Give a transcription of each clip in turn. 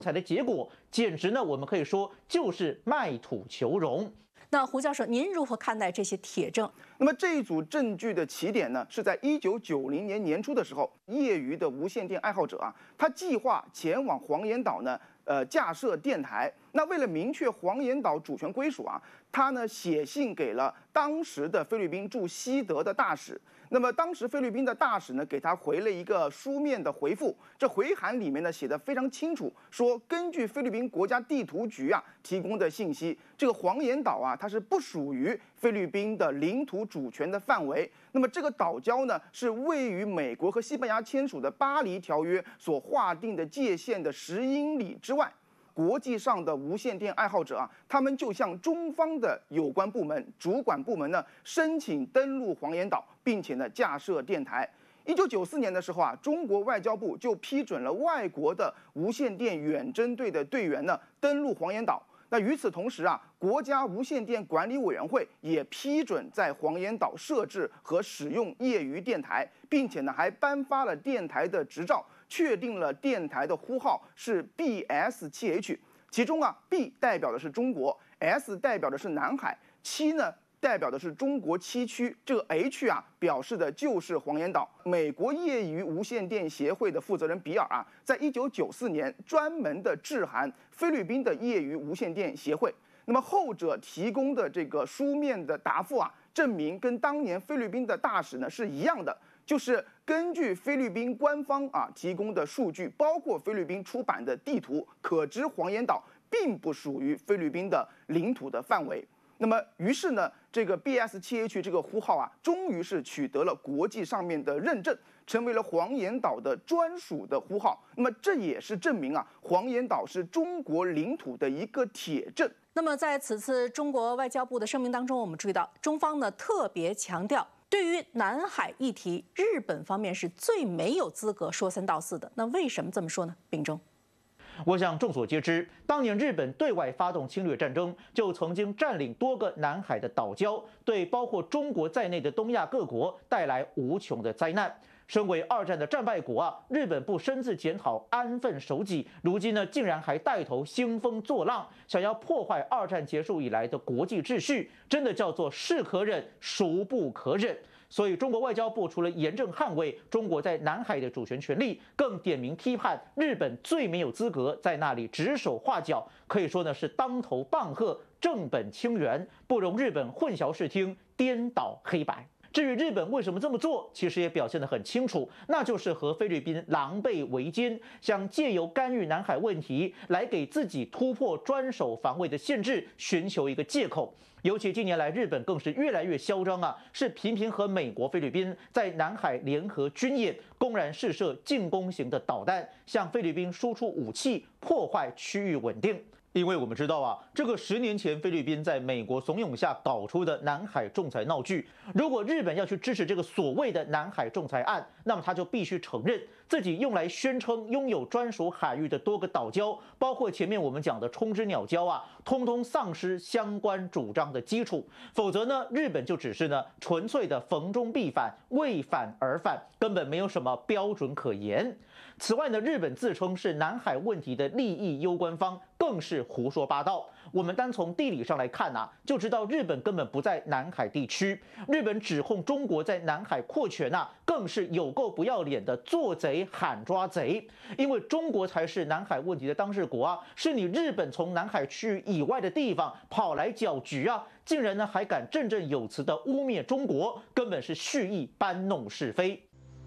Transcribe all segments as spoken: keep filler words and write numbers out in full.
裁的结果，简直呢，我们可以说就是卖土求荣。 那胡教授，您如何看待这些铁证？ 那么这一组证据的起点呢，是在一九九零年年初的时候，业余的无线电爱好者啊，他计划前往黄岩岛呢，呃，架设电台。那为了明确黄岩岛主权归属啊，他呢写信给了当时的菲律宾驻西德的大使。那么当时菲律宾的大使呢，给他回了一个书面的回复。这回函里面呢写得非常清楚，说根据菲律宾国家地图局啊提供的信息，这个黄岩岛啊，它是不属于菲律宾的领土主权的范围。那么这个岛礁呢，是位于美国和西班牙签署的巴黎条约所划定的界限的十英里之外。国际上的无线电爱好者啊，他们就向中方的有关部门、主管部门呢申请登陆黄岩岛，并且呢架设电台。一九九四年的时候啊，中国外交部就批准了外国的无线电远征队的队员呢登陆黄岩岛。那与此同时啊，国家无线电管理委员会也批准在黄岩岛设置和使用业余电台，并且呢还颁发了电台的执照，确定了电台的呼号是 B S 七 H， 其中啊 B 代表的是中国 ，S 代表的是南海，七呢代表的是中国七区，这个 H 啊表示的就是黄岩岛。美国业余无线电协会的负责人比尔啊，在一九九四年专门的致函菲律宾的业余无线电协会，那么后者提供的这个书面的答复啊，证明跟当年菲律宾的大使呢是一样的，就是根据菲律宾官方啊提供的数据，包括菲律宾出版的地图，可知黄岩岛并不属于菲律宾的领土的范围。那么，于是呢，这个 B S 七 H 这个呼号啊，终于是取得了国际上面的认证，成为了黄岩岛的专属的呼号。那么，这也是证明啊，黄岩岛是中国领土的一个铁证。 那么，在此次中国外交部的声明当中，我们注意到，中方呢特别强调，对于南海议题，日本方面是最没有资格说三道四的。那为什么这么说呢？秉忠。 我想众所皆知，当年日本对外发动侵略战争，就曾经占领多个南海的岛礁，对包括中国在内的东亚各国带来无穷的灾难。身为二战的战败国啊，日本不深自检讨、安分守己，如今呢，竟然还带头兴风作浪，想要破坏二战结束以来的国际秩序，真的叫做是可忍，孰不可忍。所以，中国外交部除了严正捍卫中国在南海的主权权利，更点名批判日本最没有资格在那里指手画脚，可以说呢是当头棒喝，正本清源，不容日本混淆视听、颠倒黑白。至于日本为什么这么做，其实也表现得很清楚，那就是和菲律宾狼狈为奸，想借由干预南海问题来给自己突破专守防卫的限制寻求一个借口。尤其近年来，日本更是越来越嚣张啊，是频频和美国、菲律宾在南海联合军演，公然试射进攻型的导弹，向菲律宾输出武器，破坏区域稳定。因为我们知道啊，这个十年前菲律宾在美国怂恿下搞出的南海仲裁闹剧，如果日本要去支持这个所谓的南海仲裁案，那么他就必须承认自己用来宣称拥有专属海域的多个岛礁，包括前面我们讲的冲之鸟礁啊，通通丧失相关主张的基础。否则呢，日本就只是呢纯粹的逢中必反，为反而反，根本没有什么标准可言。此外呢，日本自称是南海问题的利益攸关方，更是胡说八道。我们单从地理上来看啊，就知道日本根本不在南海地区。日本指控中国在南海扩权啊，更是有够不要脸的做贼喊抓贼。因为中国才是南海问题的当事国啊，是你日本从南海区域以外的地方跑来搅局啊，竟然呢还敢振振有词的污蔑中国，根本是蓄意搬弄是非。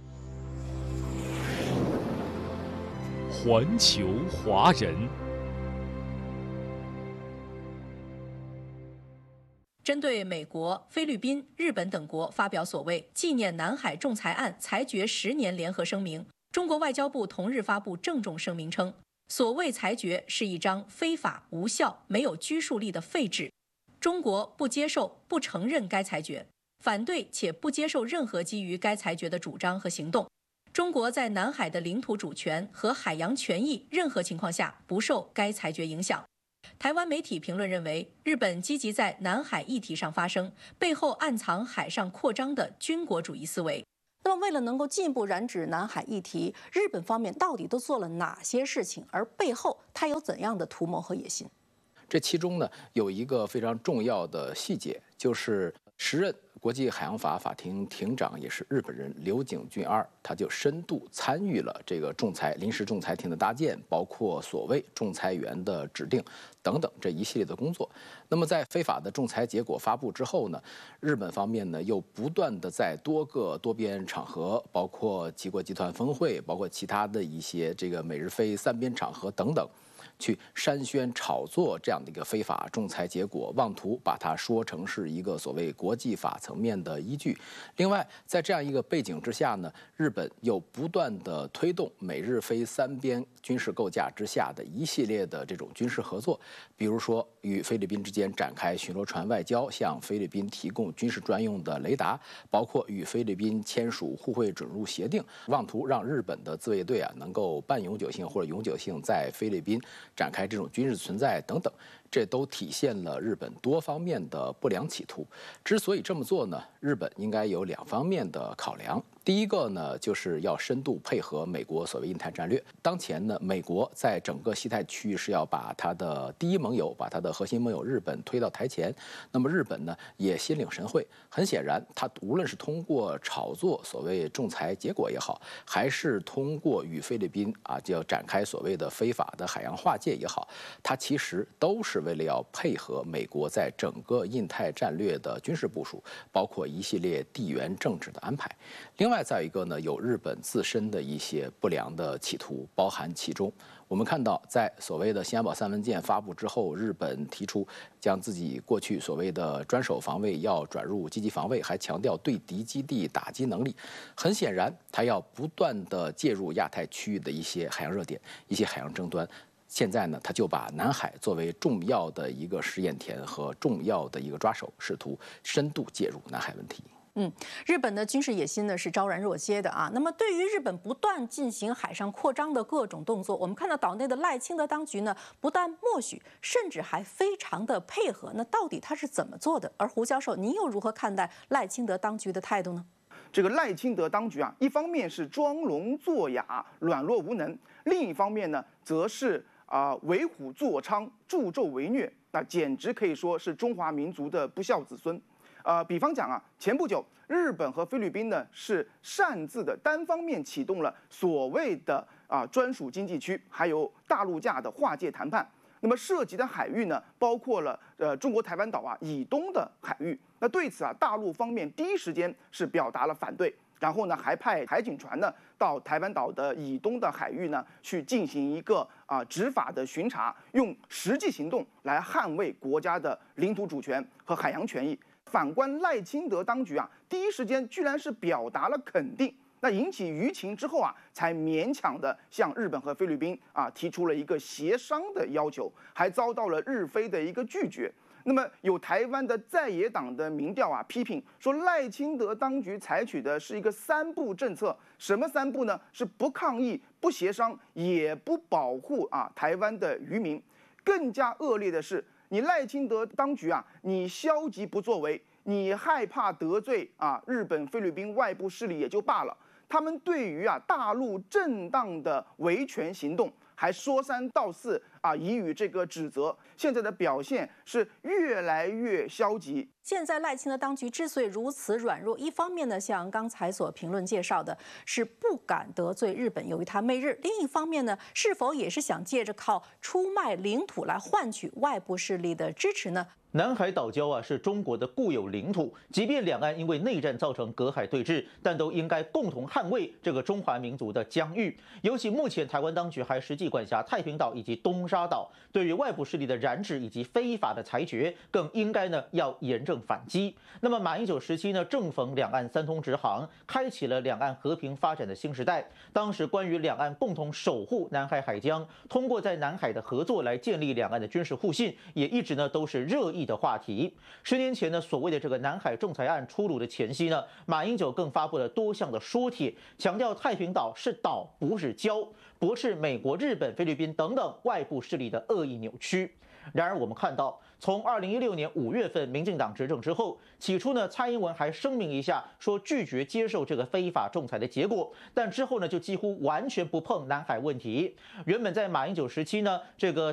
环球华人。 针对美国、菲律宾、日本等国发表所谓纪念南海仲裁案裁决十年联合声明，中国外交部同日发布郑重声明称，所谓裁决是一张非法、无效、没有拘束力的废纸，中国不接受、不承认该裁决，反对且不接受任何基于该裁决的主张和行动。中国在南海的领土主权和海洋权益任何情况下不受该裁决影响。台湾媒体评论认为，日本积极在南海议题上发声，背后暗藏海上扩张的军国主义思维。 那么，为了能够进一步染指南海议题，日本方面到底都做了哪些事情？而背后它有怎样的图谋和野心？ 这其中呢，有一个非常重要的细节，就是时任国际海洋法法庭庭长也是日本人柳井俊二，他就深度参与了这个仲裁临时仲裁庭的搭建，包括所谓仲裁员的指定等等这一系列的工作。那么在非法的仲裁结果发布之后呢，日本方面呢又不断的在多个多边场合，包括七国集团峰会，包括其他的一些这个美日非三边场合等等，去煽宣炒作这样的一个非法仲裁结果，妄图把它说成是一个所谓国际法层面的依据。另外，在这样一个背景之下呢，日本又不断的推动美日非三边军事构架之下的一系列的这种军事合作，比如说与菲律宾之间展开巡逻船外交，向菲律宾提供军事专用的雷达，包括与菲律宾签署互惠准入协定，妄图让日本的自卫队啊能够半永久性或者永久性在菲律宾展开这种军事存在等等，这都体现了日本多方面的不良企图。之所以这么做呢，日本应该有两方面的考量。第一个呢，就是要深度配合美国所谓印太战略。当前呢，美国在整个西太区域是要把它的第一盟友，把它的核心盟友日本推到台前。那么日本呢，也心领神会。很显然，它无论是通过炒作所谓仲裁结果也好，还是通过与菲律宾啊就要展开所谓的非法的海洋划界也好，它其实都是为了要配合美国在整个印太战略的军事部署，包括一系列地缘政治的安排。另外，再一个呢，有日本自身的一些不良的企图包含其中。我们看到，在所谓的新安保三文件发布之后，日本提出将自己过去所谓的专守防卫要转入积极防卫，还强调对敌基地打击能力。很显然，它要不断的介入亚太区域的一些海洋热点、一些海洋争端。现在呢，他就把南海作为重要的一个试验田和重要的一个抓手，试图深度介入南海问题。 嗯，日本的军事野心呢是昭然若揭的啊。那么，对于日本不断进行海上扩张的各种动作，我们看到岛内的赖清德当局呢，不但默许，甚至还非常的配合。那到底他是怎么做的？而胡教授，您又如何看待赖清德当局的态度呢？ 这个赖清德当局啊，一方面是装聋作哑、软弱无能，另一方面呢，则是啊、呃、为虎作伥、助纣为虐，那简直可以说是中华民族的不孝子孙。呃，比方讲啊，前不久日本和菲律宾呢是擅自的单方面启动了所谓的啊专属经济区，还有大陆架的划界谈判。那么涉及的海域呢，包括了呃中国台湾岛啊以东的海域。那对此啊，大陆方面第一时间是表达了反对，然后呢还派海警船呢到台湾岛的以东的海域呢去进行一个啊执法的巡查，用实际行动来捍卫国家的领土主权和海洋权益。反观赖清德当局啊，第一时间居然是表达了肯定，那引起舆情之后啊，才勉强的向日本和菲律宾啊提出了一个协商的要求，还遭到了日菲的一个拒绝。那么有台湾的在野党的民调啊批评说，赖清德当局采取的是一个三不政策，什么三不呢？是不抗议、不协商，也不保护啊台湾的渔民。更加恶劣的是，你赖清德当局啊，你消极不作为，你害怕得罪啊日本、菲律宾外部势力也就罢了，他们对于啊大陆正当的维权行动还说三道四啊，以予这个指责。现在的表现是越来越消极。 现在赖清德当局之所以如此软弱，一方面呢，像刚才所评论介绍的，是不敢得罪日本，由于他媚日；另一方面呢，是否也是想借着靠出卖领土来换取外部势力的支持呢？ 南海岛礁啊是中国的固有领土，即便两岸因为内战造成隔海对峙，但都应该共同捍卫这个中华民族的疆域。尤其目前台湾当局还实际管辖太平岛以及东沙岛，对于外部势力的染指以及非法的裁决，更应该呢要严正反击。那么马英九时期呢，正逢两岸三通直航，开启了两岸和平发展的新时代。当时关于两岸共同守护南海海疆，通过在南海的合作来建立两岸的军事互信，也一直呢都是热议的话题。十年前呢，所谓的这个南海仲裁案出炉的前夕呢，马英九更发布了多项的说帖，强调太平岛是岛不是礁，驳斥美国、日本、菲律宾等等外部势力的恶意扭曲。 然而，我们看到，从二零一六年五月份民进党执政之后，起初呢，蔡英文还声明一下说拒绝接受这个非法仲裁的结果，但之后呢，就几乎完全不碰南海问题。原本在马英九时期呢，这个